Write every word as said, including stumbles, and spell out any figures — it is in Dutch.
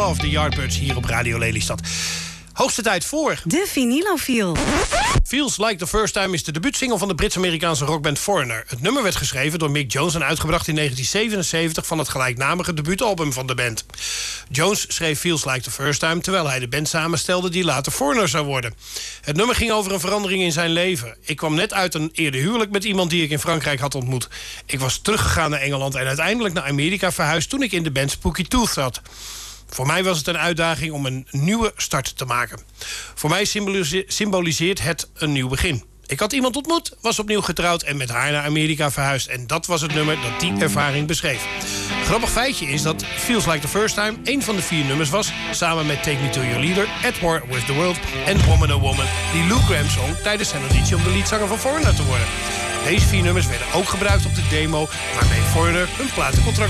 Love, de Yardbirds hier op Radio Lelystad. Hoogste tijd voor... De Vinylofiel. Feels Like the First Time is de debuutsingle van de Brits-Amerikaanse rockband Foreigner. Het nummer werd geschreven door Mick Jones en uitgebracht in negentien zevenenzeventig... van het gelijknamige debuutalbum van de band. Jones schreef Feels Like the First Time terwijl hij de band samenstelde die later Foreigner zou worden. Het nummer ging over een verandering in zijn leven. Ik kwam net uit een eerder huwelijk met iemand die ik in Frankrijk had ontmoet. Ik was teruggegaan naar Engeland en uiteindelijk naar Amerika verhuisd toen ik in de band Spooky Tooth zat. Voor mij was het een uitdaging om een nieuwe start te maken. Voor mij symbolise- symboliseert het een nieuw begin. Ik had iemand ontmoet, was opnieuw getrouwd en met haar naar Amerika verhuisd. En dat was het nummer dat die ervaring beschreef. Grappig feitje is dat Feels Like the First Time één van de vier nummers was, samen met Take Me to Your Leader, At War with the World en Woman oh Woman, die Lou Gramm zong tijdens zijn auditie om de leadzanger van Foreigner te worden. Deze vier nummers werden ook gebruikt op de demo waarmee Foreigner hun platencontract